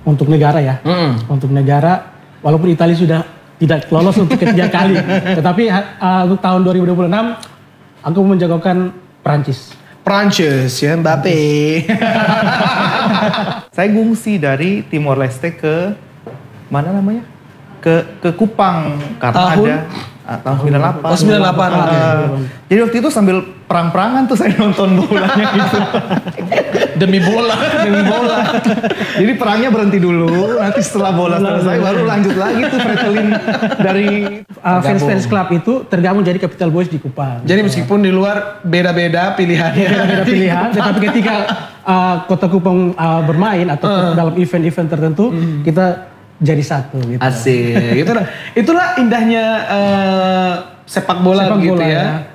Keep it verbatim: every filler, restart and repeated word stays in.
untuk negara ya. Mm. Untuk negara, walaupun Italia sudah tidak lolos untuk ketiga kali. Tetapi uh, untuk tahun dua ribu dua puluh enam, aku menjagokan Prancis. Prancis ya, Mbappe. Saya ngungsi dari Timor Leste ke mana namanya? Ke ke Kupang karena Tahun? ada ah, tahun sembilan puluh delapan. Oh, sembilan puluh delapan, Ah, oke. jadi waktu itu sambil perang-perangan tuh saya nonton bolanya gitu. Demi bola. Demi bola. Jadi perangnya berhenti dulu, nanti setelah bola selesai baru lanjut lagi tuh Fretilin dari Uh, fans-fans club itu tergabung jadi Capital Boys di Kupang. Jadi meskipun di luar beda-beda pilihannya. Beda pilihan, tetapi ketika uh, Kota Kupang uh, bermain atau Uh. dalam event-event tertentu, kita jadi satu gitu. Asik. Itulah itulah indahnya eh, sepak bola Sepak begitu bola, ya. ya.